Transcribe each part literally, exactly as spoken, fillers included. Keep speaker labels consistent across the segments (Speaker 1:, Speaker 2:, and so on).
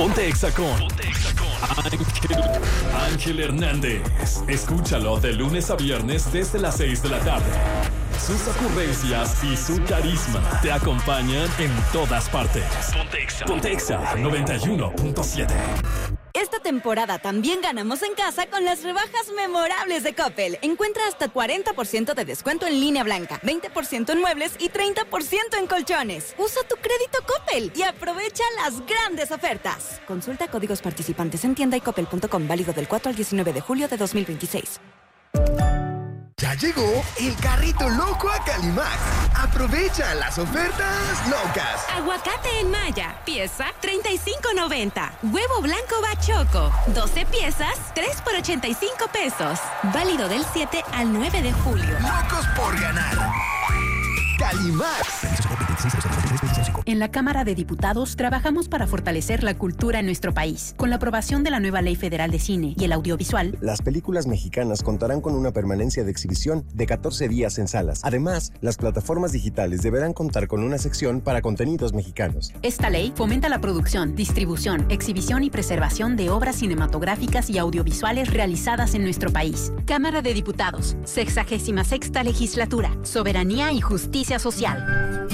Speaker 1: Ponte Exa con Ángel, Ángel Hernández. Escúchalo de lunes a viernes desde las seis de la tarde. Sus ocurrencias y su carisma te acompañan en todas partes. Ponte Exa. Ponte Exa noventa y uno punto siete.
Speaker 2: Esta temporada también ganamos en casa con las rebajas memorables de Coppel. Encuentra hasta cuarenta por ciento de descuento en línea blanca, veinte por ciento en muebles y treinta por ciento en colchones. Usa tu crédito Coppel y aprovecha las grandes ofertas. Consulta códigos participantes en tienda y coppel punto com, válido del cuatro al diecinueve de julio de dos mil veintiséis.
Speaker 3: Ya llegó el carrito loco a Calimax. Aprovecha las ofertas locas.
Speaker 4: Aguacate en malla, pieza treinta y cinco noventa. Huevo blanco bachoco, doce piezas, tres por ochenta y cinco pesos. Válido del siete al nueve de julio.
Speaker 3: Locos por ganar. Calimax.
Speaker 5: En la Cámara de Diputados trabajamos para fortalecer la cultura en nuestro país. Con la aprobación de la nueva Ley Federal de Cine y el Audiovisual,
Speaker 6: las películas mexicanas contarán con una permanencia de exhibición de catorce días en salas. Además, las plataformas digitales deberán contar con una sección para contenidos mexicanos.
Speaker 5: Esta ley fomenta la producción, distribución, exhibición y preservación de obras cinematográficas y audiovisuales realizadas en nuestro país. Cámara de Diputados, sexagésima sexta legislatura, soberanía y justicia social.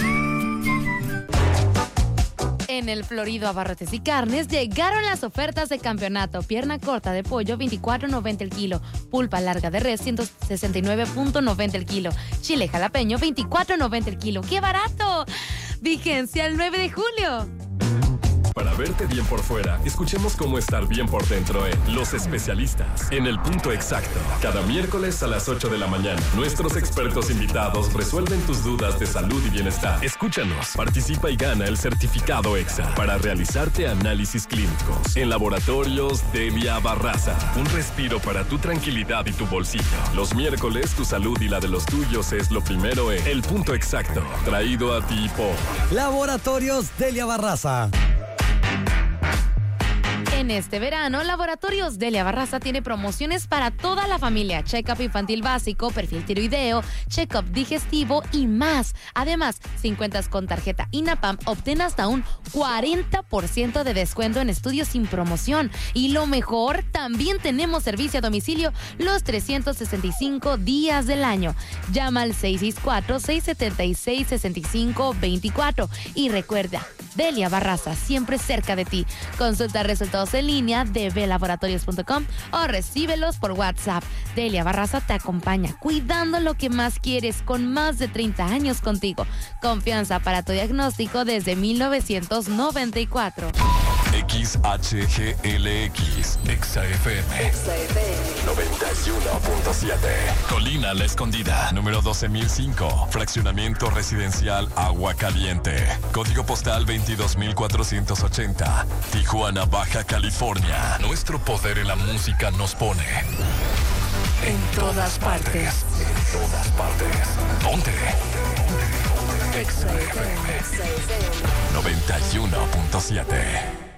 Speaker 7: En el Florido Abarrotes y Carnes llegaron las ofertas de campeonato. Pierna corta de pollo, veinticuatro noventa el kilo. Pulpa larga de res, ciento sesenta y nueve noventa el kilo. Chile jalapeño, veinticuatro noventa el kilo. ¡Qué barato! Vigencia el nueve de julio.
Speaker 1: Para verte bien por fuera, escuchemos cómo estar bien por dentro en Los Especialistas, en el punto exacto. Cada miércoles a las ocho de la mañana, nuestros expertos invitados resuelven tus dudas de salud y bienestar. Escúchanos, participa y gana el certificado EXA para realizarte análisis clínicos en Laboratorios Delia Barraza. Un respiro para tu tranquilidad y tu bolsillo. Los miércoles, tu salud y la de los tuyos es lo primero en El Punto Exacto, traído a ti por
Speaker 8: Laboratorios Delia Barraza.
Speaker 7: En este verano, Laboratorios Delia Barraza tiene promociones para toda la familia. Check-up infantil básico, perfil tiroideo, check-up digestivo y más. Además, si cuentas con tarjeta INAPAM, obtén hasta un cuarenta por ciento de descuento en estudios sin promoción. Y lo mejor, también tenemos servicio a domicilio los trescientos sesenta y cinco días del año. Llama al seis seis cuatro, seis siete seis, seis cinco dos cuatro y recuerda, Delia Barraza, siempre cerca de ti. Consulta resultados en línea de ve laboratorios punto com o recíbelos por WhatsApp. Delia Barraza te acompaña, cuidando lo que más quieres, con más de treinta años contigo. Confianza para tu diagnóstico desde mil novecientos noventa y cuatro.
Speaker 1: X H G L X, Exa F M,
Speaker 2: Exa F M
Speaker 1: noventa y uno punto siete. Colina La Escondida, número doce mil cinco. Fraccionamiento residencial Agua Caliente. Código postal veintidós mil cuatrocientos ochenta. Tijuana, Baja California. Nuestro poder en la música nos pone en todas partes. En todas partes. Ponte. Exa F M noventa y uno punto siete.